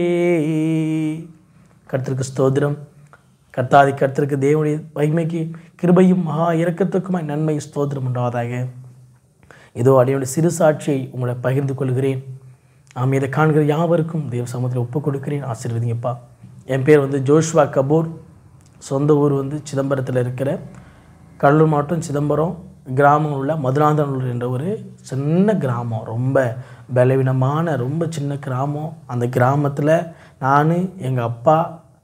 கர்த்தருக்கு ஸ்தோத்திரம். கர்த்தாதி கர்த்தருக்கு தேவனுடைய மகிமைக்கு கிருபையும் மகா இரக்கத்துக்குமாய் நன்மை ஸ்தோத்திரம் உண்டாவதாக. இதோ அடியோட சிறு சாட்சியை உங்களை பகிர்ந்து கொள்கிறேன். நாம் இதை காண்கிற யாவருக்கும் தேவ சமூகத்தில் ஒப்புக் கொடுக்கிறேன். ஆசீர்வதிங்கப்பா. என் பேர் ஜோஷ்வா கபூர். சொந்த ஊர் சிதம்பரத்தில் இருக்கிற கடலூர் மாவட்டம் சிதம்பரம் கிராமம் உள்ள மதுராந்தகநல்லூர் என்ற ஒரு சின்ன கிராமம். ரொம்ப பலவீனமான ரொம்ப சின்ன கிராமம். அந்த கிராமத்தில் நான், எங்கள் அப்பா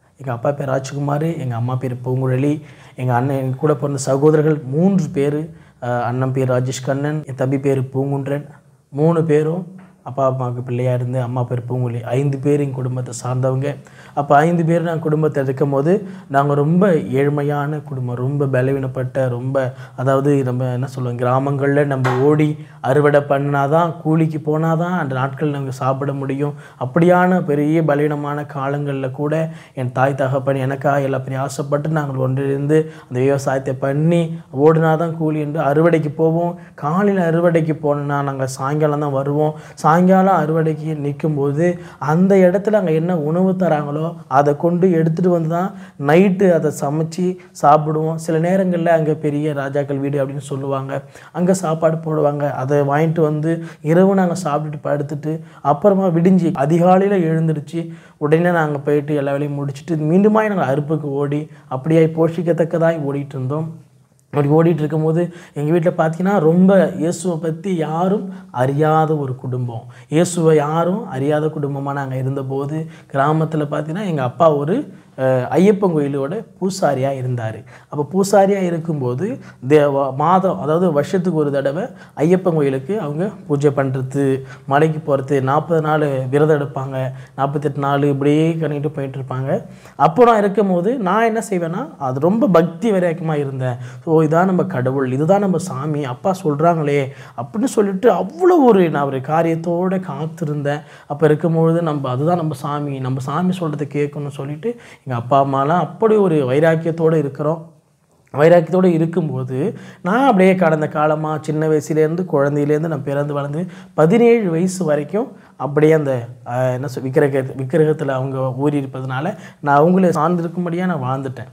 பேர் ராஜ்குமார், எங்கள் அம்மா பேர் பூங்குழலி, எங்கள் அண்ணன், எங்கள் கூட பிறந்த சகோதரர்கள் 3 பேர். அண்ணன் பேர் ராஜேஷ் கண்ணன், என் தம்பி பேர் பூங்குன்றன். 3 பேரும் அப்பா அம்மாவுக்கு பிள்ளையாக இருந்து அம்மா பேர் பூங்குழலி. 5 பேர் எங்கள் குடும்பத்தை சார்ந்தவங்க. அப்போ 5 பேர் நாங்கள் குடும்பத்தில் இருக்கும் போது நாங்கள் ரொம்ப ஏழ்மையான குடும்பம், ரொம்ப பலவீனப்பட்ட, ரொம்ப அதாவது நம்ம என்ன சொல்லுவோம், கிராமங்களில் நம்ம ஓடி அறுவடை பண்ணால் தான், கூலிக்கு போனால் தான் அந்த நாட்கள் நாங்கள் சாப்பிட முடியும். அப்படியான பெரிய பலவீனமான காலங்களில் கூட என் தாய் தகப்பன் எனக்காக எல்லா பெரிய ஆசைப்பட்டு நாங்கள் ஒன்றிலிருந்து அந்த விவசாயத்தை பண்ணி ஓடினா தான் கூலி என்று அறுவடைக்கு போவோம். காலையில் அறுவடைக்கு போனோன்னா நாங்கள் சாயங்காலம் தான் வருவோம். சாயங்காலம் அறுவடைக்கு நிற்கும்போது அந்த இடத்துல அங்கே என்ன உணவு தராங்களோ அதை கொண்டு எடுத்துகிட்டு வந்து தான் நைட்டு அதை சமைச்சு சாப்பிடுவோம். சில நேரங்களில் அங்கே பெரிய ராஜாக்கள் வீடு அப்படின்னு சொல்லுவாங்க, அங்கே சாப்பாடு போடுவாங்க. அதை வாங்கிட்டு இரவு நாங்கள் சாப்பிட்டுட்டு படுத்துட்டு அப்புறமா விடிஞ்சு அதிகாலையில் எழுந்திருச்சு உடனே நாங்கள் போயிட்டு எல்லா வேலையும் முடிச்சுட்டு மீண்டுமாய் நாங்கள் அறுப்புக்கு ஓடி அப்படியே போஷிக்கத்தக்கதாய் ஓடிட்டு இருந்தோம். அப்படி ஓடிட்டு இருக்கும்போது எங்கள் வீட்டில் பார்த்தீங்கன்னா ரொம்ப இயேசுவை பற்றி யாரும் அறியாத ஒரு குடும்பம். இயேசுவை யாரும் அறியாத குடும்பமாக நாங்கள் இருந்தபோது கிராமத்தில் பார்த்தீங்கன்னா எங்கள் அப்பா ஒரு ஐயப்பன் கோயிலோட பூசாரியாக இருந்தார். அப்போ பூசாரியாக இருக்கும்போது மாதம், அதாவது வருஷத்துக்கு ஒரு தடவை ஐயப்பன் கோயிலுக்கு அவங்க பூஜை பண்ணுறது, மலைக்கு போகிறது, 40 நாள் விரதம் எடுப்பாங்க, 48 நாள் இப்படியே பண்ணிட்டு போயிட்டு இருப்பாங்க. அப்போ நான் இருக்கும்போது நான் என்ன செய்வேன்னா, அது ரொம்ப பக்தி வரைக்குமாக இருந்தேன். ஸோ இதான் நம்ம கடவுள், இதுதான் நம்ம சாமி, அப்பா சொல்கிறாங்களே அப்படின்னு சொல்லிட்டு அவ்வளோ நான் ஒரு காரியத்தோடு காத்திருந்தேன். அப்போ இருக்கும்பொழுது அதுதான் நம்ம சாமி சொல்கிறத கேட்கணும்னு சொல்லிட்டு எங்கள் அப்பா அம்மாலாம் அப்படி ஒரு வைராக்கியத்தோடு வைராக்கியத்தோடு இருக்கும்போது நான் அப்படியே கடந்த காலமாக சின்ன வயசுலேருந்து குழந்தையிலேருந்து நான் பிறந்து வளர்ந்து 17 வயசு வரைக்கும் அப்படியே அந்த விக்கிரகத்தில் அவங்க ஊறி இருப்பதுனால நான் அவங்கள சார்ந்திருக்கும்படியாக நான் வாழ்ந்துட்டேன்.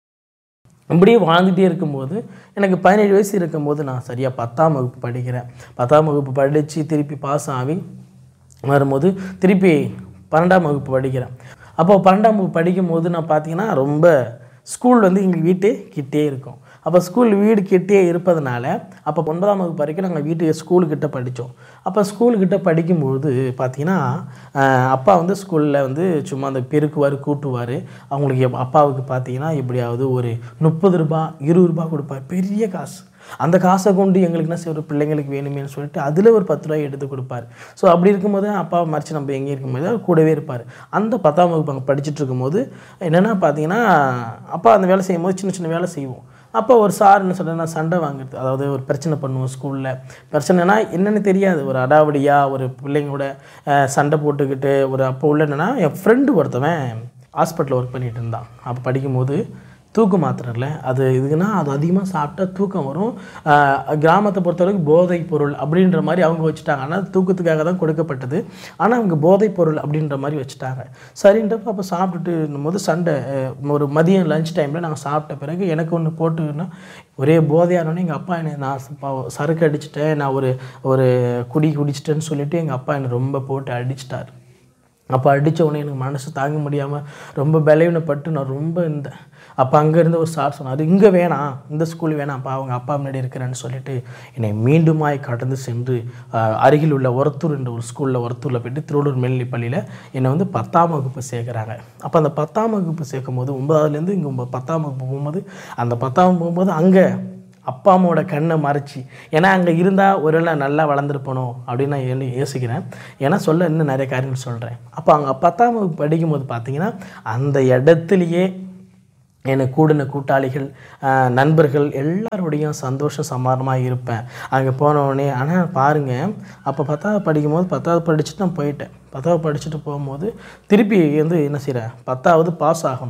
அப்படியே வாழ்ந்துகிட்டே இருக்கும்போது எனக்கு 17 வயசு இருக்கும்போது நான் சரியாக 10ஆம் வகுப்பு படிக்கிறேன். 10ஆம் வகுப்பு படித்து திருப்பி பாஸ் ஆகி வரும்போது திருப்பி 12ஆம் வகுப்பு படிக்கிறேன். அப்போ 12ஆம் வகுப்பு படிக்கும்போது நான் பார்த்தீங்கன்னா ரொம்ப ஸ்கூல் எங்கள் வீட்டு கிட்டே இருக்கும். அப்போ ஸ்கூல் வீடு கிட்டே இருப்பதுனால அப்போ 9ஆம் வகுப்பு வரைக்கும் நாங்கள் ஸ்கூலுக்கிட்ட படித்தோம். அப்போ ஸ்கூலுக்கிட்ட படிக்கும்போது பார்த்திங்கன்னா அப்பா ஸ்கூலில் சும்மா அந்த பெருக்குவார் கூட்டுவார். அவங்களுக்கு அப்பாவுக்கு பார்த்திங்கன்னா எப்படியாவது ஒரு 30 ரூபா 20 ரூபா கொடுப்பார், பெரிய காசு. அந்த காசை கொண்டு எங்களுக்கு என்ன செய்ய, பிள்ளைங்களுக்கு வேணுமேனு சொல்லிட்டு அதில் ஒரு 10 ரூபாய் எடுத்து கொடுப்பார். ஸோ அப்படி இருக்கும்போது அப்பாவை மறைச்சி நம்ம எங்கே இருக்கும்போது கூடவே இருப்பார். அந்த 10ஆம் வகுப்பு அங்கே படிச்சுட்டு இருக்கும்போது என்னென்னா பார்த்தீங்கன்னா அப்பா அந்த வேலை செய்யும்போது சின்ன சின்ன வேலை செய்வோம். அப்போ ஒரு சார் என்ன சொல்கிறேன்னா சண்டை வாங்குறது, அதாவது ஒரு பிரச்சனை பண்ணுவோம். ஸ்கூலில் பிரச்சனைனா என்னென்னு தெரியாது, ஒரு அடாவடியாக ஒரு பிள்ளைங்களோட சண்டை போட்டுக்கிட்டு அப்போ உள்ள என்னென்னா என் ஃப்ரெண்டு ஒருத்தவன் ஹாஸ்பிட்டலில் ஒர்க் பண்ணிகிட்டு இருந்தான். அப்போ படிக்கும்போது தூக்க மாத்திரல அது இதுக்குன்னா அது அதிகமாக சாப்பிட்டா தூக்கம் வரும். கிராமத்தை பொறுத்தளவுக்கு போதைப் பொருள் அப்படின்ற மாதிரி அவங்க வச்சுட்டாங்க. ஆனால் தூக்கத்துக்காக தான் கொடுக்கப்பட்டது, ஆனால் அவங்க போதைப் பொருள் அப்படின்ற மாதிரி வச்சுட்டாங்க. சரின்றப்ப அப்போ சாப்பிட்டுட்டு போது சண்டை, ஒரு மதியம் லஞ்ச் டைமில் நாங்கள் சாப்பிட்ட பிறகு எனக்கு ஒன்று போட்டுன்னா ஒரே போதையானோடனே எங்கள் அப்பா என்னை நான் சரக்கு அடிச்சிட்டேன், நான் ஒரு குடிச்சிட்டேன்னு சொல்லிவிட்டு எங்கள் அப்பா என்னை ரொம்ப போட்டு அடிச்சிட்டார். அப்போ அடித்த உடனே எனக்கு மனசு தாங்க முடியாமல் ரொம்ப பலவீனப்பட்டு நான் ரொம்ப இருந்தேன். அப்போ அங்கேருந்து ஒரு சார் சொன்னார், இங்கே வேணாம், இந்த ஸ்கூல் வேணாம்ப்பா, அவங்க அப்பா முன்னாடி இருக்கிறேன்னு சொல்லிட்டு என்னை மீண்டுமாய் கடந்து சென்று அருகில் உள்ள ஒரத்தூர் என்ற ஒரு ஒரத்தூரில் போய்ட்டு திருவள்ளூர் மேல்நிலைப் பள்ளியில் என்னை 10ஆம் வகுப்பு சேர்க்குறாங்க. அப்போ அந்த 10ஆம் வகுப்பு சேர்க்கும் போது 9ஆவதுலேருந்து இங்கே 10ஆம் வகுப்பு போகும்போது அந்த 10ஆம் போகும்போது அங்கே அப்பா அம்மாவோட கண்ணை மறைச்சி, ஏன்னா அங்கே இருந்தால் ஒருவேளை நல்லா வளர்ந்துருப்பணும் அப்படின்னு நான் யோசிக்கிறேன். ஏன்னா இன்னும் நிறைய காரியங்கள் சொல்கிறேன். அப்போ அங்கே 10ஆம் வகுப்பு படிக்கும்போது பார்த்திங்கன்னா அந்த இடத்துலையே எனக்கு கூடின கூட்டாளிகள், நண்பர்கள் எல்லாரோடையும் சந்தோஷம் சமாதானமாக இருப்பேன் அங்கே போனவுடனே. ஆனால் பாருங்கள், அப்போ 10ஆவது படிக்கும்போது 10ஆவது படிச்சுட்டு நான் போயிட்டேன். 10ஆவது படிச்சுட்டு போகும்போது திருப்பி என்ன செய்கிறேன், 10ஆவது பாஸ் ஆகணும்.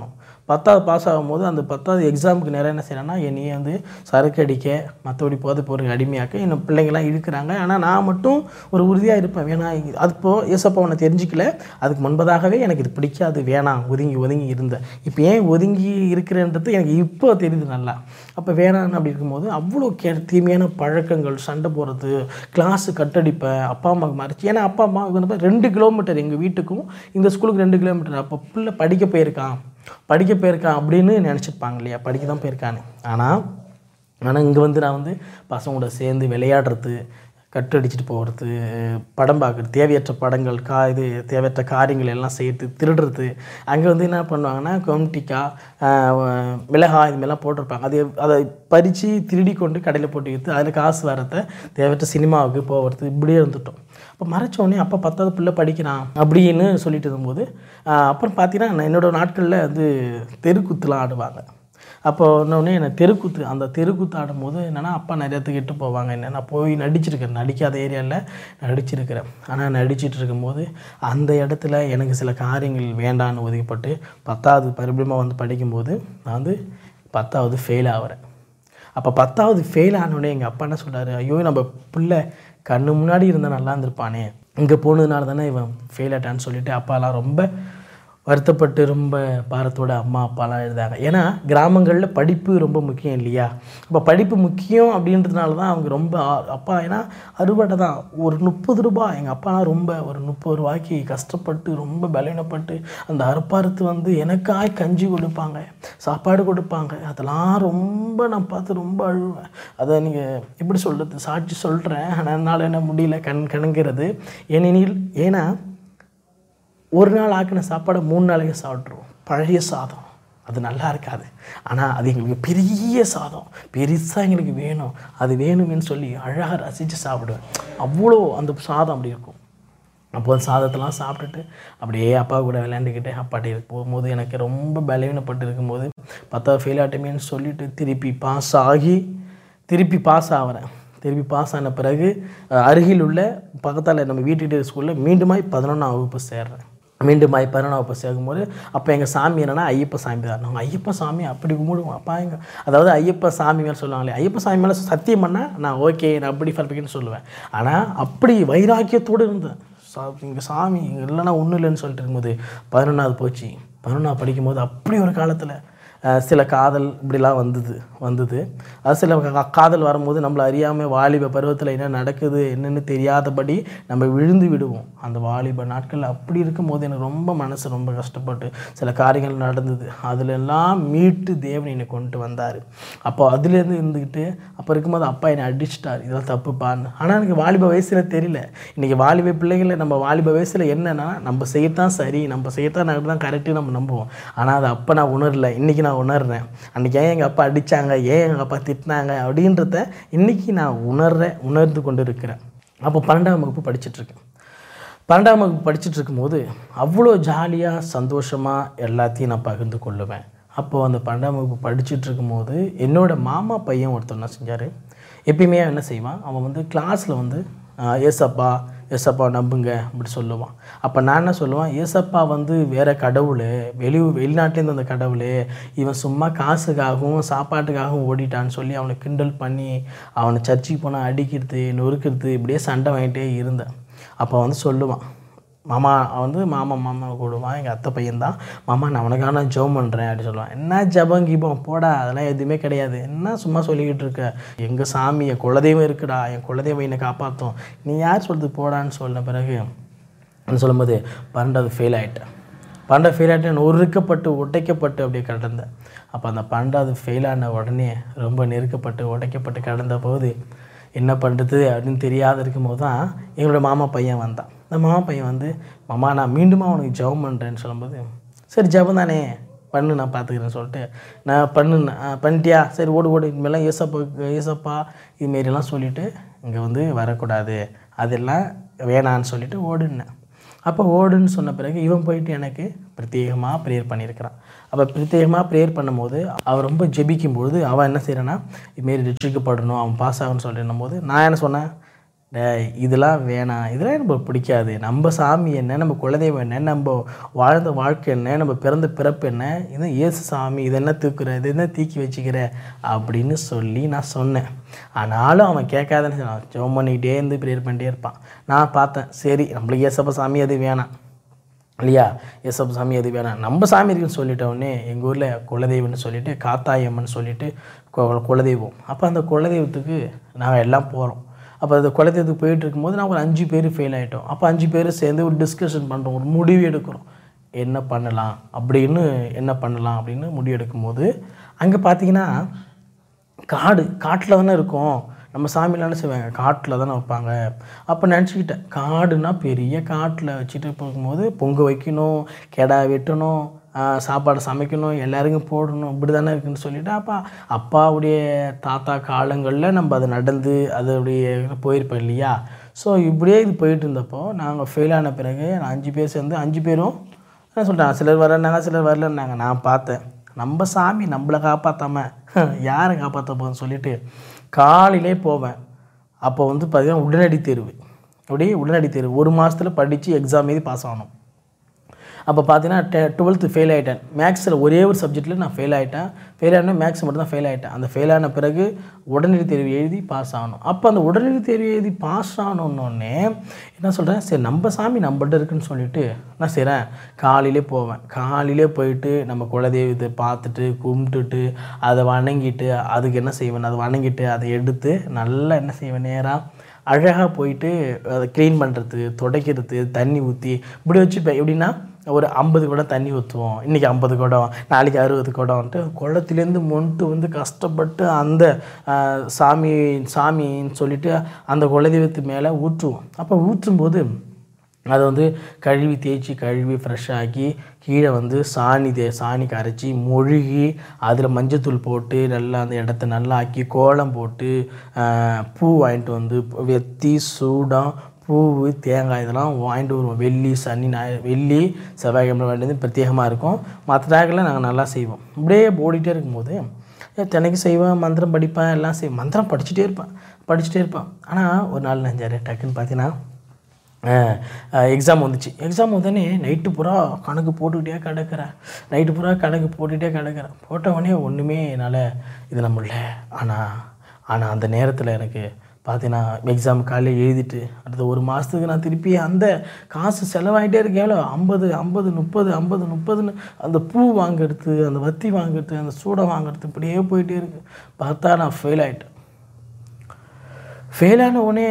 10வது பாஸ் ஆகும்போது அந்த 10வது எக்ஸாமுக்கு நேரம் என்ன செய்கிறேன்னா என்னையே வந்து சரக்கு அடிக்க மற்றபடி போதைப் பொருளுக்கு அடிமையாக்க இன்னும் பிள்ளைங்கள்லாம் இருக்கிறாங்க. ஆனால் நான் மட்டும் ஒரு உறுதியாக இருப்பேன், வேணாம் அது இப்போது ஏசப்பா உன்னை தெரிஞ்சிக்கல, அதுக்கு முன்பதாகவே எனக்கு இது பிடிக்காது, வேணாம், ஒதுங்கி இருந்தேன். இப்போ ஏன் ஒதுங்கி இருக்கிறேன்றது எனக்கு இப்போ தெரியுது நல்லா. அப்போ வேணான்னு அப்படி இருக்கும்போது அவ்வளோ தீமையான பழக்கங்கள், சண்டை போடுறது, கிளாஸு கட்டடிப்பேன், அப்பா அம்மாவுக்கு மறைச்சி. ஏன்னா அப்பா அம்மா வந்து 2 கிலோமீட்டர் எங்கள் வீட்டுக்கும் இந்த ஸ்கூலுக்கு 2 கிலோமீட்டர். அப்போ பிள்ளை படிக்க போயிருக்கான் அப்படின்னு நினச்சிருப்பாங்க இல்லையா, படிக்க தான் போயிருக்கான்னு. ஆனால் இங்கே வந்து நான் வந்து பசங்களோட சேர்ந்து விளையாடுறது, கட்டு அடிச்சுட்டு போகிறது, படம் பார்க்குறது, தேவையற்ற படங்கள், தேவையற்ற காரியங்கள் எல்லாம் செய்கிறது, திருடுறது. அங்கே வந்து என்ன பண்ணுவாங்கன்னா கொம்டிக்காய், மிளகாய் இதுமாதிரிலாம் போட்டிருப்பாங்க. அதை பறித்து திருடி கொண்டு கடையில் போட்டு விற்று அதில் காசு வரத்தை தேவையற்ற சினிமாவுக்கு போகிறது, இப்படியே இருந்துட்டோம். அப்போ மறைச்சோடனே அப்போ 10வது பிள்ளை படிக்கிறான் அப்படின்னு சொல்லிட்டு இருக்கும்போது அப்புறம் பார்த்தீங்கன்னா என்னோடய நாட்களில் வந்து தெருக்கூத்துலாம் ஆடுவாங்க. அப்போ இன்னொன்று எனக்கு அந்த தெருக்கூத்து ஆடும்போது என்னென்னா அப்பா நிறையத்துக்கு இட்டு போவாங்க. என்ன நான் போய் நடிச்சிருக்கிறேன், நடிக்காத ஏரியாவில் நடிச்சிருக்கிறேன். ஆனால் நடிச்சிட்டு இருக்கும்போது அந்த இடத்துல எனக்கு சில காரியங்கள் வேண்டான்னு ஒதுக்கப்பட்டு 10வது பரிபூர்ணமாக வந்து படிக்கும்போது நான் வந்து 10வது ஃபெயில் ஆகிறேன். அப்போ 10வது ஃபெயில் ஆனோடனே எங்கள் அப்பா என்ன சொல்கிறாரு, ஐயோ நம்ம பிள்ளை கண்ணு முன்னாடி இருந்தால் நல்லா இருந்திருப்பானே, இங்கே போனதுனால தானே இவன் ஃபெயில் ஆட்டான்னு சொல்லிவிட்டு அப்பாலாம் ரொம்ப வருத்தப்பட்டு ரொம்ப பாரத்தோட அம்மா அப்பாலாம் எழுதாங்க. ஏன்னா கிராமங்களில் படிப்பு ரொம்ப முக்கியம் இல்லையா. அப்போ படிப்பு முக்கியம் அப்படின்றதுனால தான் அவங்க ரொம்ப அப்பா ஏன்னா அறுவடை தான் ஒரு 30 ரூபா. எங்கள் அப்பாலாம் ரொம்ப ஒரு 30 ரூபாய்க்கு கஷ்டப்பட்டு ரொம்ப பலவீனப்பட்டு அந்த அறுப்பாறுத்து வந்து எனக்காய் கஞ்சி கொடுப்பாங்க, சாப்பாடு கொடுப்பாங்க. அதெல்லாம் ரொம்ப நான் பார்த்து ரொம்ப அழுவேன். அதை நீங்கள் எப்படி சொல்கிறது, சாட்சி சொல்கிறேன். ஆனால் என்னால் என்ன முடியல கணங்கிறது. ஏன்னா ஒரு நாள் ஆக்கின சாப்பாடை 3 நாளைக்கு சாப்பிட்ருவோம். பழைய சாதம் அது நல்லா இருக்காது, ஆனால் அது எங்களுக்கு பெரிய சாதம், பெருசாக எங்களுக்கு வேணும், அது வேணும்னு சொல்லி அழகாக ரசித்து சாப்பிடுவேன். அவ்வளோ அந்த சாதம் அப்படி இருக்கும். அப்போ அந்த சாதத்தெல்லாம் சாப்பிட்டுட்டு அப்படியே அப்பா கூட விளையாண்டுக்கிட்டு அப்பாட்டி போகும்போது எனக்கு ரொம்ப பலவீனப்பட்டு இருக்கும்போது 10வது ஃபெயில் ஆகிட்டமேன்னு சொல்லிவிட்டு திருப்பி பாஸ் ஆகிறேன். திருப்பி பாஸ் ஆன பிறகு அருகில் உள்ள பக்கத்தால் நம்ம வீட்டுக்கிட்டே ஸ்கூலில் மீண்டுமாய் 11ஆம் வகுப்பு சேர்றேன். மீண்டுமாய் 11ஆம் வகுப்பு சேர்க்கும்போது அப்போ எங்கள் சாமி என்னென்னா ஐயப்ப சாமி தான். நாங்கள் ஐயப்ப சாமி அப்படி கும்பிடுவோம். அப்பா அதாவது ஐயப்ப சாமி மேலே சொல்லுவாங்களே, ஐயப்ப சாமி மேலே சத்தியம் பண்ணால் நான் ஓகே, நான் அப்படி பர்ஃபெக்ட்னு சொல்லுவேன். ஆனால் அப்படி வைராக்கியத்தோடு இருந்தேன். எங்கள் சாமி இல்லைன்னா ஒன்றும் இல்லைன்னு சொல்லிட்டு இருக்கும்போது 11ஆவது போச்சு. 11ஆவது படிக்கும்போது அப்படி ஒரு காலத்தில் சில காதல் இப்படிலாம் வந்தது. அது சில காதல் வரும்போது நம்மளை அறியாமல் வாலிப பருவத்தில் என்ன நடக்குது என்னென்னு தெரியாதபடி நம்ம விழுந்து விடுவோம். அந்த வாலிப நாட்கள் அப்படி இருக்கும்போது எனக்கு ரொம்ப மனசு ரொம்ப கஷ்டப்பட்டு சில காரியங்கள் நடந்தது. அதிலெல்லாம் மீட்டு தேவன் என்னை கொண்டு வந்தார். அப்போ அதுலேருந்து இருந்துக்கிட்டு அப்போ இருக்கும்போது அப்பா என்னை அடிச்சிட்டார், இதெல்லாம் தப்புப்பான்னு. ஆனால் எனக்கு வாலிப வயசில் தெரியல. இன்றைக்கி வாலிப பிள்ளைகளை நம்ம வாலிப வயசில் என்னென்னா நம்ம செய்யத்தான் சரி, நம்ம செய்யத்தான் தான் கரெக்டு நம்ம நம்புவோம். ஆனால் அது அப்போ நான் உணரல, இன்றைக்கி நான் உணர்றேன். அன்றைக்கி ஏன் எங்கள் அப்பா அடித்தாங்க, ஏன் எங்கள் அப்பா திட்டினாங்க அப்படின்றத இன்றைக்கி நான் உணர்ந்து கொண்டு இருக்கிறேன். அப்போ 12ஆம் வகுப்பு படிச்சுட்ருக்கேன். 12ஆம் வகுப்பு படிச்சுட்டு இருக்கும்போது அவ்வளோ ஜாலியாக சந்தோஷமாக எல்லாத்தையும் நான் பகிர்ந்து கொள்ளுவேன். அப்போது அந்த 12ஆம் வகுப்பு படிச்சுட்டு இருக்கும்போது என்னோடய மாமா பையன் ஒருத்தர் என்ன செஞ்சார், எப்பயுமே என்ன செய்வான், அவன் வந்து கிளாஸில் வந்து ஏசப்பா நம்புங்க அப்படி சொல்லுவான். அப்போ நான் என்ன சொல்லுவான், ஏசப்பா வந்து வேறு கடவுள், வெளிநாட்டிலேருந்து அந்த கடவுள், இவன் சும்மா காசுக்காகவும் சாப்பாட்டுக்காகவும் ஓடிட்டான்னு சொல்லி அவனை கிண்டல் பண்ணி அவனை சர்ச்சுக்கு போனால் அடிக்கிறது நொறுக்கிறது இப்படியே சண்டை வாங்கிட்டே இருந்தேன். அப்போ வந்து சொல்லுவான், மாமா கூடுவான், எங்கள் அத்தை பையன்தான், மாமா நான் உனக்காக நான் ஜெபம் பண்ணுறேன் அப்படி சொல்லுவான். என்ன ஜெபம் கீபம் போடா, அதெல்லாம் எதுவுமே கிடையாது, என்ன சும்மா சொல்லிக்கிட்டு இருக்க, எங்கள் சாமி என் குலதெய்வம் இருக்குடா, என் குலதெய்வம் என்னை காப்பாற்றும், நீ யார் சொல்கிறது போடான்னு சொன்ன பிறகு சொல்லும்போது 12வது ஃபெயில் ஆகிட்டேன். நொறுக்கப்பட்டு உடைக்கப்பட்டு அப்படியே கடந்தேன். அப்போ அந்த 12வது ஃபெயில் ஆன உடனே ரொம்ப நெருக்கப்பட்டு உடைக்கப்பட்டு கடந்த போது என்ன பண்ணுறது அப்படின்னு தெரியாத இருக்கும்போது தான் எங்களோட மாமா பையன் வந்தான். அந்த மாமா பையன் வந்து, மாமா நான் மீண்டுமா உனக்கு ஜெபம் பண்ணுறேன்னு சொல்லும்போது, சரி ஜெபம் தானே பண்ணு, நான் பார்த்துக்கிறேன்னு சொல்லிட்டு நான் பண்ணிட்டியா, சரி ஓடு இனிமேலாம் ஏசப்பா இதுமாரிலாம் சொல்லிவிட்டு இங்கே வந்து வரக்கூடாது, அதெல்லாம் வேணான்னு சொல்லிவிட்டு ஓடுனேன். அப்போ ஓடுன்னு சொன்ன பிறகு இவன் போயிட்டு எனக்கு பிரத்யேகமாக ப்ரேயர் பண்ணியிருக்கிறான். அப்போ பிரத்யேகமாக ப்ரேயர் பண்ணும்போது அவன் ரொம்ப ஜெபிக்கும்பொழுது அவன் என்ன செய்கிறான்னா, இதுமாரி ரட்சிக்கப்படணும், அவன் பாஸ் ஆகணும்னு சொல்லிடும் போது நான் என்ன சொன்னேன், இதெல்லாம் வேணாம், இதெல்லாம் எனக்கு பிடிக்காது. நம்ம சாமி என்ன, நம்ம குலதெய்வம் என்ன, நம்ம வாழ்ந்த வாழ்க்கை என்ன, நம்ம பிறந்த பிறப்பு என்ன, இது இயேசு சாமி, இது என்ன தூக்குற, இது என்ன தூக்கி வச்சுக்கிற அப்படின்னு சொல்லி நான் சொன்னேன். ஆனாலும் அவன் கேட்காதன்னு சொன்னான். ஜெபம் பண்ணிக்கிட்டே இருந்து ப்ரேயர் பண்ணிட்டே இருப்பான். நான் பார்த்தேன், சரி நம்மளுக்கு ஏசப்ப சாமி அது வேணாம் இல்லையா, ஏசப்ப சாமி அது வேணாம், நம்ம சாமி இருக்குன்னு சொல்லிட்டோடனே எங்கள் ஊரில் குலதெய்வம்னு சொல்லிட்டு காத்தாயம்மன் சொல்லிட்டு குலதெய்வம். அப்போ அந்த குலதெய்வத்துக்கு நாங்கள் எல்லாம் போகிறோம். அப்போ அந்த குலதெய்வத்துக்கு போயிட்டு இருக்கும்போது நாங்கள் ஒரு 5 பேர் ஃபெயில் ஆகிட்டோம். அப்போ 5 பேர் சேர்ந்து ஒரு டிஸ்கஷன் பண்ணுறோம், ஒரு முடிவு எடுக்கிறோம், என்ன பண்ணலாம் அப்படின்னு முடிவு எடுக்கும்போது அங்கே பார்த்தீங்கன்னா காட்டில் தானே இருக்கும், நம்ம சாமியில் என்ன செய்வாங்க, காட்டில் தானே வைப்பாங்க. அப்போ நினச்சிக்கிட்டேன், காடுனா பெரிய காட்டில் வச்சுட்டு போகும்போது பொங்க வைக்கணும், கெடா வெட்டணும், சாப்பாடு சமைக்கணும், எல்லாருக்கும் போடணும், இப்படி தானே இருக்குதுன்னு சொல்லிவிட்டு அப்பாவுடைய தாத்தா காலங்களில் நம்ம அதை நடந்து அதோடைய போயிருப்போம் இல்லையா. ஸோ இப்படியே இது போயிட்டு இருந்தப்போ நாங்கள் ஃபெயில் ஆன பிறகு 5 பேர் சேர்ந்து 5 பேரும் என்ன சொல்லிட்டாங்க, சிலர் வரேன்னாங்க, சிலர் வரலன்னாங்க. நான் பார்த்தேன், நம்ம சாமி நம்மளை காப்பாற்றாமல் யாரை காப்பாற்ற போகுதுன்னு சொல்லிவிட்டு காலையிலே போவேன். அப்போ வந்து பார்த்திங்கன்னா உடனடி தேர்வு 1 மாதத்தில் படித்து எக்ஸாம் எழுதி பாஸ் ஆகணும். அப்போ பார்த்தீங்கன்னா 12th ஃபெயில் ஆகிட்டேன். மேக்ஸில் ஒரே ஒரு சப்ஜெக்டில் நான் ஃபெயில் ஆகிட்டேன். மேக்ஸ் மட்டும் தான் ஃபெயில் ஆகிட்டேன். அந்த ஃபெயில் ஆன பிறகு உடனடி தேர்வு எழுதி பாஸ் ஆகணும். அப்போ அந்த உடனடி தேர்வு எழுதி பாஸ் ஆனோன்னே என்ன சொல்கிறேன், சரி நம்ம சாமி நம்மள்ட்ட இருக்குன்னு சொல்லிவிட்டு நான் செய்கிறேன், காலையிலே போயிட்டு நம்ம குலதெய்வத்தை பார்த்துட்டு கும்பிட்டுட்டு அதை வணங்கிட்டு அதுக்கு என்ன செய்வேன், அதை வணங்கிட்டு அதை எடுத்து நல்லா என்ன செய்வேன், நேராக அழகாக போயிட்டு அதை க்ளீன் பண்ணுறது, துடைக்கிறது, தண்ணி ஊற்றி இப்படி வச்சுப்பேன். எப்படின்னா ஒரு 50 குடம் தண்ணி ஊற்றுவோம், இன்றைக்கி 50 குடம், நாளைக்கு 60 குடம்ன்ட்டு குளத்துலேருந்து மொண்டு வந்து கஷ்டப்பட்டு அந்த சாமின்னு சொல்லிட்டு அந்த குலதெய்வத்து மேலே ஊற்றுவோம். அப்போ ஊற்றும்போது அதை வந்து கழுவி ஃப்ரெஷ்ஷாக்கி கீழே வந்து சாணி கரைச்சி மொழுகி அதில் மஞ்சத்தூள் போட்டு நல்லா அந்த இடத்த நல்லா ஆக்கி கோலம் போட்டு பூ வாங்கிட்டு வந்து வெத்தி சூடம் பூ தேங்காய் இதெல்லாம் வாங்கிட்டு வருவோம். வெள்ளி செவ்வாய்க்கிழமை வாங்கிட்டு வந்து பிரத்யேகமாக இருக்கும். மற்ற நாட்களில் நாங்கள் நல்லா செய்வோம். இப்படியே ஓடிட்டே இருக்கும்போது தினைக்கு செய்வேன், மந்திரம் படிப்பேன், எல்லாம் செய்வேன். மந்திரம் படிச்சுட்டே இருப்பேன். ஆனால் ஒரு நாள் நெஞ்சாரு டக்குன்னு பார்த்தீங்கன்னா எக்ஸாம் வந்துச்சு. எக்ஸாம் வந்தோடனே நைட்டு பூரா கணக்கு போட்டுக்கிட்டே கிடக்கிறேன். போட்டவொடனே ஒன்றுமே என்னால் இது நம்மள. ஆனால் அந்த நேரத்தில் எனக்கு பார்த்தீங்கன்னா எக்ஸாம் காலையில் எழுதிட்டு அடுத்த 1 மாதத்துக்கு நான் திருப்பி அந்த காசு செலவாகிட்டே இருக்கேன். எவ்வளோ 50 அந்த பூ வாங்கிறது, அந்த வத்தி வாங்கிறது, அந்த சூடை வாங்கிறது, இப்படியே போயிட்டே இருக்கு. பார்த்தா நான் ஃபெயில் ஆன உடனே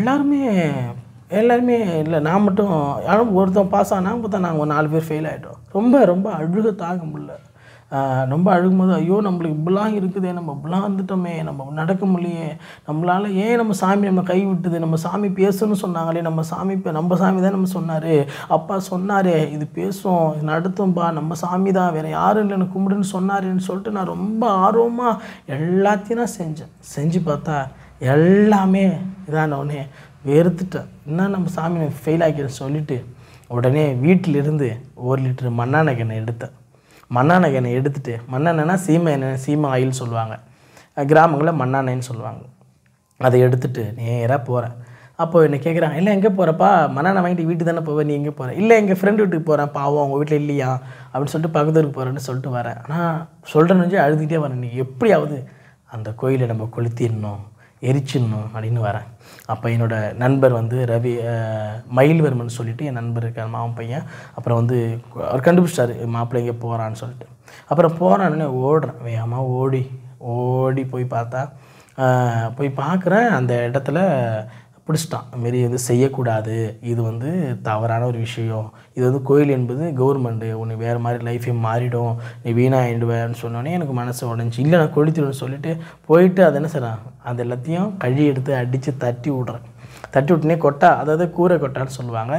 எல்லாருமே இல்லை, நான் மட்டும் யாரும் ஒருத்தன் பாஸ் ஆனால் பார்த்தா நாங்கள் ஒரு 4 பேர் ஃபெயில் ஆகிட்டோம். ரொம்ப அழுக தாங்க முடியல. ரொம்ப அழுகும்போது ஐயோ நம்மளுக்கு இப்படிலாம் இருக்குதே, நம்ம இப்படிலாம் இருந்துட்டோமே, நம்ம நடக்க முடியலையே, நம்மளால் ஏன் நம்ம சாமி நம்ம கை விட்டுது, நம்ம சாமி பேசணும்னு சொன்னாங்களே, நம்ம சாமி தான் நம்ம சொன்னார், அப்பா சொன்னாரே இது பேசும், இது நடத்தும்பா, நம்ம சாமி தான், வேறு யாரும் இல்லை எனக்கு கும்பிடுன்னு சொன்னாருன்னு சொல்லிட்டு நான் ரொம்ப ஆர்வமாக எல்லாத்தையும் நான் செஞ்சு பார்த்தா எல்லாமே இதானோடனே வெறுத்துட்டேன். என்ன நம்ம சாமி ஃபெயில் ஆகிக்கிறேன்னு சொல்லிவிட்டு உடனே வீட்டிலிருந்து 1 லிட்டர் மண்ணெண்ணெய் எடுத்துகிட்டு மண்ணெண்ணெய்னா சீமை ஆயில் சொல்லுவாங்க, கிராமங்களில் மண்ணெண்ணெய்ன்னு சொல்லுவாங்க. அதை எடுத்துகிட்டு நேராக போகிறேன். அப்போது என்னை கேட்குறாங்க, இல்லை எங்கே போகிறப்பா, மண்ணெண்ணெய் வாங்கிட்டு வீட்டுக்கு தானே போவேன், நீ எங்கே போகிறேன்? இல்லை எங்கள் ஃப்ரெண்டு வீட்டுக்கு போகிறேன், பாவம் அவங்க வீட்டில் இல்லையா அப்படின்னு சொல்லிட்டு பக்கத்துக்கு போகிறேன்னு சொல்லிட்டு வரேன். ஆனால் சொல்கிறேன்னு அழுதுகிட்டே வரேன், நீ எப்படியாவது அந்த கோயிலை நம்ம கொளுத்திடணும், எரிச்சிடணும் அப்படின்னு வரேன். அப்போ என்னோடய நண்பர் வந்து மயில்வர்மன் சொல்லிட்டு என் நண்பர் இருக்கார், மாமன் பையன். அப்புறம் வந்து அவர் கண்டுபிடிச்சிட்டாரு மாப்பிள்ளை எங்கே போகிறான்னு சொல்லிட்டு. அப்புறம் போகிறான்னு ஓடுறேன், வேகமாக ஓடி போய் பார்த்தா போய் பார்க்குறேன், அந்த இடத்துல பிடிச்சிட்டான். இதுமாரி வந்து செய்யக்கூடாது, இது வந்து தவறான ஒரு விஷயம், இது வந்து கோயில் என்பது கவர்மெண்ட்டு, உன்னை வேறு மாதிரி லைஃபே மாறிடும், நீ வீணாகிடுவேன்னு சொன்னோன்னே எனக்கு மனசு உடஞ்சி, இல்லை நான் கொளுத்திடுவேன்னு சொல்லிட்டு போயிட்டு அதை என்ன செய்கிறேன், அது எல்லாத்தையும் கழி எடுத்து அடித்து தட்டி விட்றேன். கொட்டா, அதாவது கூரை கொட்டான்னு சொல்லுவாங்க,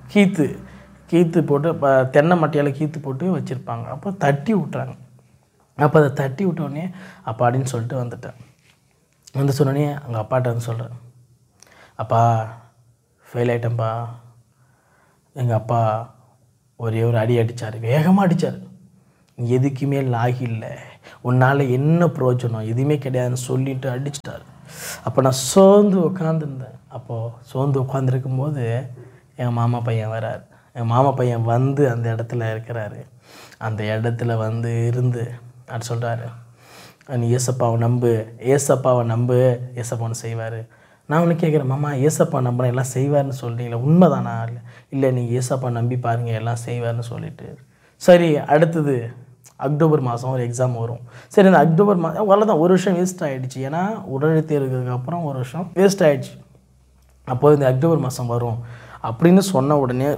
கீத்து போட்டு தென்னை மட்டையால் கீத்து போட்டு வச்சுருப்பாங்க. அப்போ தட்டி விட்றாங்க. அப்போ அதை தட்டி விட்டோடனே அப்பாடின்னு சொல்லிட்டு வந்துட்டேன். சொன்னோடனே அங்கே அப்பாட்ட வந்து சொல்கிறேன், அப்பா ஃபெயில் ஆகிட்டேன்ப்பா. எங்கள் அப்பா ஒரே ஒரு அடி அடித்தார், வேகமாக அடித்தார். எதுக்குமே லாகி இல்லை, உன்னால் என்ன பிரயோஜனம், எதுவுமே கிடையாதுன்னு சொல்லிட்டு அடிச்சிட்டார். அப்போ நான் சோர்ந்து உட்காந்துருந்தேன். அப்போது சோர்ந்து உட்காந்துருக்கும்போது எங்கள் மாமா பையன் வரார். எங்கள் மாமா பையன் வந்து அந்த இடத்துல இருக்கிறாரு. அந்த இடத்துல வந்து இருந்து அது சொல்கிறாரு, நீ ஏசப்பாவை நம்பு, ஏசப்பாவை நம்பு, ஏசப்பா ஒன்று செய்வார். நான் ஒன்று கேட்குறேன், மாமா ஏசப்பா நம்பினா எல்லாம் செய்வார்னு சொல்கிறீங்களா, உண்மைதானா? இல்லை நீங்கள் ஏசப்பா நம்பி பாருங்கள் எல்லாம் செய்வார்னு சொல்லிட்டு. சரி, அடுத்தது அக்டோபர் மாதம் ஒரு எக்ஸாம் வரும். சரி, அந்த அக்டோபர் மாதம் அவ்வளோதான், ஒரு வருஷம் வேஸ்ட் ஆகிடுச்சு. ஏன்னா உடனடி தேர்வுக்கு அப்புறம் ஒரு வருஷம் வேஸ்ட் ஆகிடுச்சு. அப்போது இந்த அக்டோபர் மாதம் வரும் அப்படின்னு சொன்ன உடனே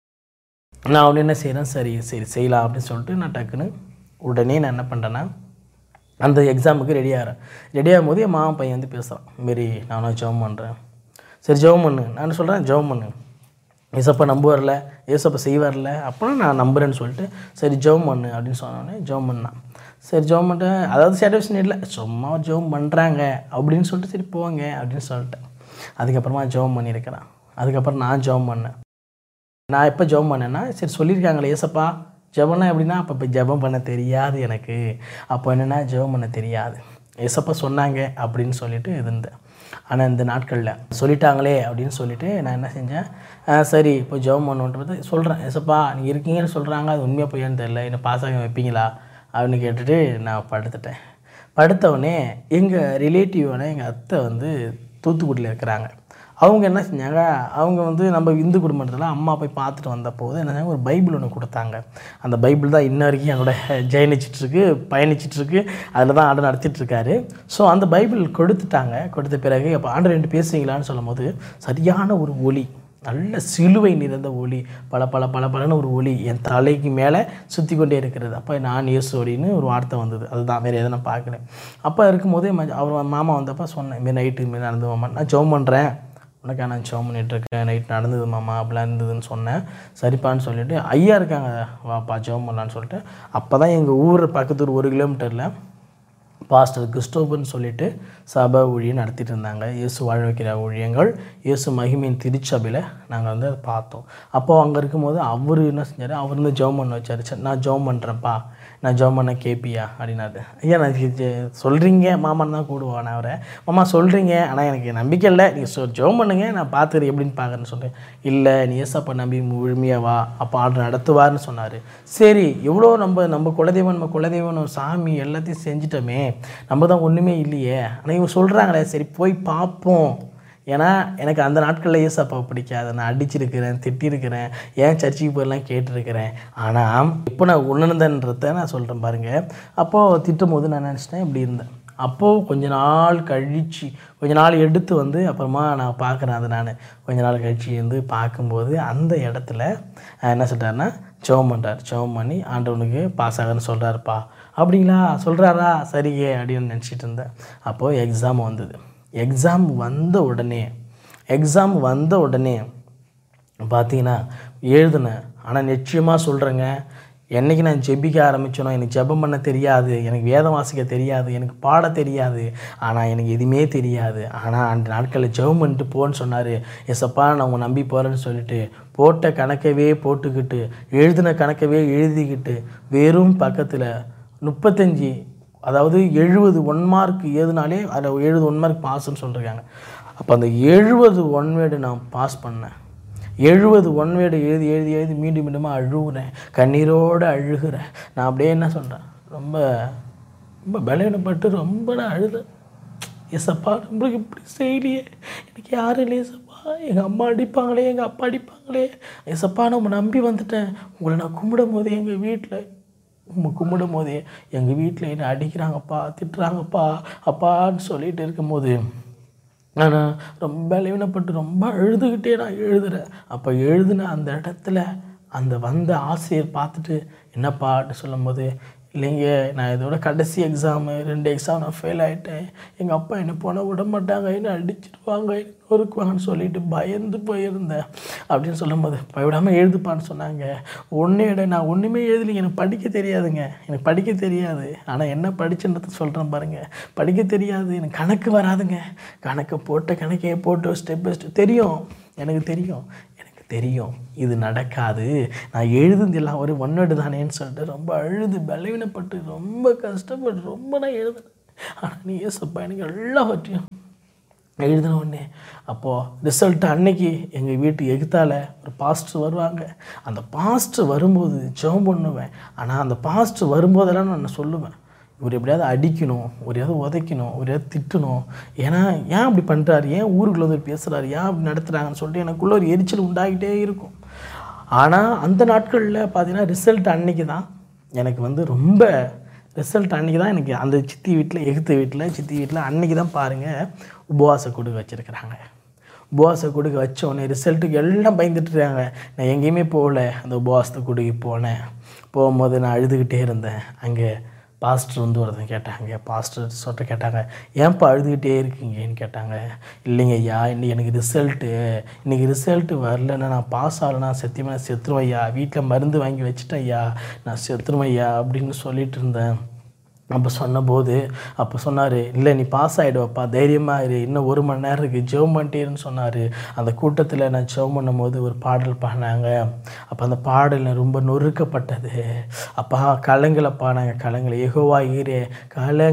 நான் உடனே என்ன செய்கிறேன், சரி செய்யலாம் அப்படின்னு சொல்லிட்டு நான் டக்குன்னு உடனே நான் என்ன பண்ணுறேன்னா அந்த எக்ஸாமுக்கு ரெடி ஆகும் போது என் மாமா பையன் வந்து பேசுகிறான், மாரி நானும் ஜெபம் பண்ணுறேன். சரி ஜெபம் பண்ணு. நான் சொல்கிறேன் ஜெபம் பண்ணு, ஏசப்பா நம்புவார்ல, ஏசப்பா செய்வார்ல, அப்போனா நான் நம்புகிறேன்னு சொல்லிட்டு சரி ஜெபம் பண்ணு அப்படின்னு சொன்னோடனே ஜெபம் பண்ணான். சரி ஜெபம் பண்ணிட்டேன், அதாவது சாட்டிஸ்ஃபேக்ஷன் இல்லை, சும்மா ஜெபம் பண்ணுறாங்க அப்படின்னு சொல்லிட்டு சரி போங்க அப்படின்னு சொல்லிட்டேன். அதுக்கப்புறமா ஜெபம் பண்ணியிருக்கிறேன். அதுக்கப்புறம் நான் ஜெபம் பண்ணேன். நான் எப்போ ஜெபம் பண்ணேன்னா, சரி சொல்லியிருக்காங்களே ஏசப்பா ஜெபம்னா எப்படின்னா, அப்போ ஜெபம் பண்ண தெரியாது எனக்கு. அப்போ என்னென்னா ஜெபம் பண்ண தெரியாது, ஏசப்பா சொன்னாங்க அப்படின்னு சொல்லிட்டு இருந்தேன். ஆனால் இந்த நாட்களில் சொல்லிட்டாங்களே அப்படின்னு சொல்லிவிட்டு நான் என்ன செஞ்சேன், சரி இப்போ ஜெபம் பண்ணுன்றது சொல்கிறேன், ஏசப்பா நீங்கள் இருக்கீங்கன்னு சொல்கிறாங்க, அது உண்மையாக போயான்னு தெரில, என்ன பாஸாக வைப்பீங்களா அப்படின்னு கேட்டுட்டு நான் படுத்துட்டேன். படுத்தவுடனே எங்கள் ரிலேட்டிவான எங்கள் அத்தை வந்து தூத்துக்குடியில் இருக்கிறாங்க. அவங்க என்ன செஞ்சாங்க, அவங்க வந்து நம்ம இந்து குடும்பத்தில் அம்மா போய் பார்த்துட்டு வந்தபோது என்ன செஞ்சாங்க, ஒரு பைபிள் ஒன்று கொடுத்தாங்க. அந்த பைபிள் தான் இன்ன வரைக்கும் என்னோட பயணிச்சிட்ருக்கு, அதில் தான் ஆர்டர் நடத்திட்டுருக்காரு. ஸோ அந்த பைபிள் கொடுத்துட்டாங்க. கொடுத்த பிறகு அப்போ ஆண்டர் 2 பேசுவீங்களான்னு சொல்லும் போது சரியான ஒரு ஒளி, நல்ல சிலுவை நிறைந்த ஒளி, பலன்னு ஒரு ஒளி என் தலைக்கு மேலே சுற்றி கொண்டே இருக்கிறது. அப்போ நான் இயேசு அப்படின்னு ஒரு வார்த்தை வந்தது, அதுதான், வேறு எதை நான் பார்க்கல. அப்போ இருக்கும்போதே அவர் மாமா வந்தப்போ சொன்னேன், இதுமாரி நைட்டு இதுமாரி நடந்து மாமா, நான் ஜெபம் பண்ணுறேன், உனக்கா நான் ஜெபம் பண்ணிகிட்ருக்கேன், நைட் நடந்தது மாமா அப்படிலாம் இருந்ததுன்னு சொன்னேன். சரிப்பான்னு சொல்லிவிட்டு ஐயா இருக்காங்க வாப்பா ஜெபம் பண்ணலான்னு சொல்லிட்டு, அப்போ தான் எங்கள் ஊர் பக்கத்து 1 கிலோமீட்டரில் பாஸ்டர் கிறிஸ்டோபர்னு சொல்லிட்டு சபை ஊழியம் நடத்திட்டு இருந்தாங்க. இயேசு வாழ வைக்கிற ஊழியங்கள், இயேசு மகிமையின் திருச்சபையில் நாங்கள் வந்து அதை பார்த்தோம். அப்போது அங்கே இருக்கும்போது அவர் என்ன செஞ்சார், அவர் வந்து ஜெபம் பண்ண வச்சார். சரி நான் ஜெபம் பண்ணுறேன்ப்பா, நான் ஜெபம் பண்ண கேட்பியா அப்படின்னாரு. ஐயா நான் சொல்கிறீங்க, மாமான்னு தான் கூடுவான் நான் அவரை, மாமா சொல்கிறீங்க ஆனால் எனக்கு நம்பிக்கை இல்லை, நீங்கள் ஜெபம் பண்ணுங்க நான் பார்த்துக்கிறேன் எப்படின்னு பார்க்குறேன்னு சொல்கிறேன். இல்லை நீ ஏசப்பா நம்பி முழுமையாக வா, அப்போ ஆர்டர் நடத்துவார்னு சொன்னார். சரி எவ்வளோ நம்ம குலதெய்வம் ஒரு சாமி எல்லாத்தையும் செஞ்சிட்டோமே, நம்ம தான் ஒன்றுமே இல்லையே, ஆனால் இவங்க சொல்கிறாங்களே சரி போய் பார்ப்போம். ஏன்னா எனக்கு அந்த நாட்களில் ஏசப்பாவை பிடிக்காது, நான் அடிச்சிருக்கிறேன், திட்டிருக்கிறேன், ஏன் சர்ச்சுக்கு போயெல்லாம் கேட்டிருக்கிறேன். ஆனால் இப்போ நான் உணர்ந்தேன்றதை நான் சொல்கிறேன் பாருங்கள். அப்போது திட்டும் போது நான் நினச்சிட்டேன் இப்படி இருந்தேன். அப்போது கொஞ்ச நாள் எடுத்து வந்து அப்புறமா நான் பார்க்குறேன். அது நான் கொஞ்ச நாள் கழிச்சு வந்து பார்க்கும்போது அந்த இடத்துல என்ன சொல்கிறாருன்னா ஜெபம் பண்ணுறார். ஜெபம் பண்ணி ஆண்டவனுக்கு பாஸ் ஆகுன்னு சொல்கிறாருப்பா. அப்படிங்களா சொல்கிறாரா, சரியே அப்படின்னு நினச்சிட்டு இருந்தேன். அப்போது எக்ஸாம் வந்தது. எக்ஸாம் வந்த உடனே பார்த்தீங்கன்னா எழுதுனேன். ஆனால் நிச்சயமாக சொல்கிறேங்க, என்றைக்கு நான் ஜெபிக்க ஆரம்பித்தேனோ எனக்கு ஜெபம் பண்ண தெரியாது, எனக்கு வேதம் வாசிக்க தெரியாது, எனக்கு பாட தெரியாது, ஆனால் எனக்கு எதுவுமே தெரியாது. ஆனால் அந்த நாட்களில் ஜெபம் பண்ணிட்டு போன்னு சொன்னார். ஏசப்பா நான் உங்களை நம்பி போகிறேன்னு சொல்லிட்டு போட்ட கணக்கவே போட்டுக்கிட்டு எழுதின கணக்கவே எழுதிக்கிட்டு வெறும் பக்கத்தில் 35, அதாவது 70 1 மார்க் ஏதுனாலே அதில் 70 1 மார்க் பாஸ்ன்னு சொல்லியிருக்காங்க. அப்போ அந்த 70 1 வேர்டு நான் பாஸ் பண்ணேன். 70 1 வேர்டு எழுதி மீண்டும் அழுகுறேன், கண்ணீரோடு அழுகிறேன். நான் அப்படியே என்ன சொல்கிறேன், ரொம்ப ரொம்ப பலவீனப்பட்டு ரொம்ப நான் அழுதேன். ஏசப்பா நம்மளுக்கு இப்படி செய்யலையே, எனக்கு யாரும் இல்லை ஏசப்பா, எங்கள் அம்மா அடிப்பாங்களே, எங்கள் அப்பா அடிப்பாங்களே, ஏசப்பா நம்ம நம்பி வந்துட்டேன். உங்களை நான் கும்பிடும் போதே எங்கள் வீட்டில் என்ன அடிக்கிறாங்கப்பா, திட்டுறாங்கப்பா அப்பான்னு சொல்லிட்டு இருக்கும்போது நான் ரொம்ப பலவீனப்பட்டு ரொம்ப அழுதுகிட்டே நான் எழுதுகிறேன். அப்போ எழுதுன அந்த இடத்துல அந்த வந்த ஆசிரியர் பார்த்துட்டு என்னப்பான்னு சொல்லும்போது, இல்லைங்க நான் இதோட கடைசி எக்ஸாமு 2 எக்ஸாம் நான் ஃபெயில் ஆகிட்டேன், எங்கள் அப்பா என்னை போனால் விட மாட்டாங்க, என்ன அடிச்சிடுவாங்க, நொறுக்குவாங்கன்னு சொல்லிட்டு பயந்து போயிருந்தேன் அப்படின்னு சொல்லும்போது, பயப்படாமல் எழுதுப்பான்னு சொன்னாங்க. நான் ஒன்றுமே எழுதலைங்க, எனக்கு படிக்க தெரியாதுங்க, எனக்கு படிக்க தெரியாது. ஆனால் என்ன படிச்சுன்றது சொல்கிறேன் பாருங்கள், படிக்க தெரியாது, எனக்கு கணக்கு வராதுங்க, கணக்கே போட்டு ஸ்டெப் பை ஸ்டெப் எனக்கு தெரியும் இது நடக்காது, நான் எழுதுந்து எல்லாம் ஒரு ஒன்னோடு தானேன்னு சொல்லிட்டு ரொம்ப அழுது பலவீனப்பட்டு ரொம்ப கஷ்டப்பட்டு ரொம்ப நான் எழுதுனேன். ஆனால் நீ ஏசப்பா எனக்கு எல்லாவற்றையும் எழுதின உடனே அப்போது ரிசல்ட்டு அன்னைக்கு எங்கள் வீட்டு எகுத்தால் ஒரு பாஸ்டர் வருவாங்க. அந்த பாஸ்டர் வரும்போது ஜெபம் பண்ணுவேன். ஆனால் அந்த பாஸ்டர் வரும்போதெல்லாம் நான் சொல்லுவேன், இவர் எப்படியாவது அடிக்கணும், ஒரையாவது உதைக்கணும், ஒரையாவது திட்டணும். ஏன்னா ஏன் அப்படி பண்ணுறாரு, ஏன் ஊருக்குள்ள வந்து பேசுகிறாரு, ஏன் அப்படி நடத்துகிறாங்கன்னு சொல்லிட்டு எனக்குள்ளே ஒரு எரிச்சல் உண்டாகிட்டே இருக்கும். ஆனால் அந்த நாட்களில் பார்த்தீங்கன்னா ரிசல்ட் அன்னைக்கு தான் எனக்கு வந்து ரொம்ப ரிசல்ட் அன்றைக்கி தான் எனக்கு அந்த சித்தி வீட்டில் சித்தி வீட்டில் அன்றைக்கி தான் பாருங்கள் உபவாச கொடுக்க வச்சுருக்குறாங்க. உபவாச கொடுக்க வச்சோடனே ரிசல்ட்டுக்கு எல்லாம் பயந்துட்டுருக்காங்க. நான் எங்கேயுமே போகல. அந்த உபவாசத்தை கொடுக்க போனேன். போகும்போது நான் அழுதுகிட்டே இருந்தேன். அங்கே பாஸ்டர் வந்து ஒருத்தன் கேட்டாங்க. பாஸ்டர் கேட்டாங்க, ஏன்ப்பா அழுதுகிட்டே இருக்கீங்கன்னு கேட்டாங்க. இல்லைங்க ஐயா, எனக்கு இன்றைக்கி ரிசல்ட்டு வரலன்னா நான் பாஸ் ஆகலைன்னா சத்தியமாக நான் செத்துருவேன் ஐயா, வீட்டில் மருந்து வாங்கி வச்சுட்டேன் ஐயா, நான் செத்துருவேன் ஐயா அப்படின்னு சொல்லிட்டு இருந்தேன். அப்போ சொன்னார், இல்லை நீ பாஸ் ஆகிடுவப்பா, தைரியமாக இரு, இன்னும் 1 மணி நேரம் இருக்குது, ஜெபம் பண்ணிட்டேன்னு சொன்னார். அந்த கூட்டத்தில் நான் ஜெபம் பண்ணும்போது ஒரு பாடல் பாடினாங்க. அப்போ அந்த பாடல் ரொம்ப நொறுக்கப்பட்டது. அப்பா கலங்கலப்பா, நாங்கள் கலங்கலை, யெகோவா ஈரே